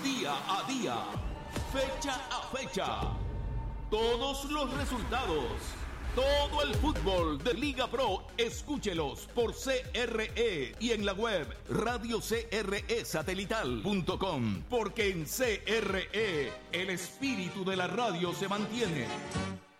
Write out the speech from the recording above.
día a día, fecha a fecha. Todos los resultados, todo el fútbol de Liga Pro, escúchelos por CRE y en la web radiocresatelital.com, porque en CRE el espíritu de la radio se mantiene.